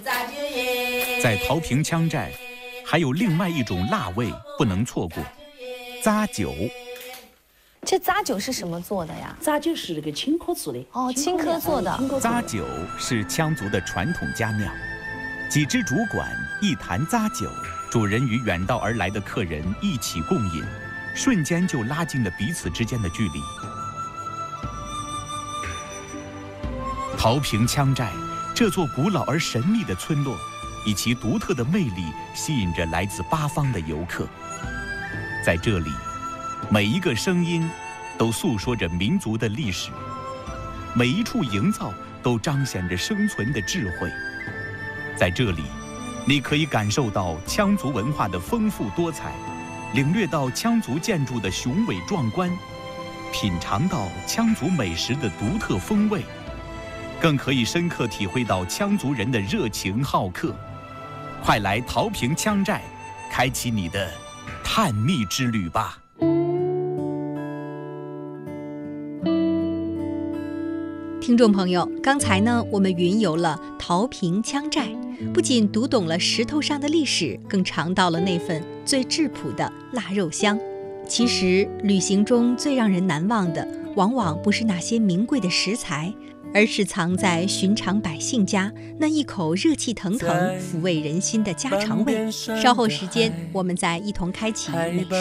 在桃坪羌寨，还有另外一种辣味不能错过——扎酒。 这扎酒是什么做的呀？ 扎酒是那个青稞做的。 哦，青稞做的。 扎酒是羌族的传统佳酿，几只竹管，一坛扎酒，主人与远道而来的客人一起共饮，瞬间就拉近了彼此之间的距离。桃坪羌寨这座古老而神秘的村落，以其独特的魅力吸引着来自八方的游客。在这里，每一个声音都诉说着民族的历史，每一处营造都彰显着生存的智慧。在这里，你可以感受到羌族文化的丰富多彩，领略到羌族建筑的雄伟壮观，品尝到羌族美食的独特风味，更可以深刻体会到羌族人的热情好客。快来桃坪羌寨，开启你的探秘之旅吧！ 听众朋友，刚才呢，我们云游了桃坪羌寨，不仅读懂了石头上的历史，更尝到了那份最质朴的腊肉香。其实，旅行中最让人难忘的，往往不是那些名贵的食材，而是藏在寻常百姓家那一口热气腾腾、抚慰人心的家常味。稍后时间，我们再一同开启美食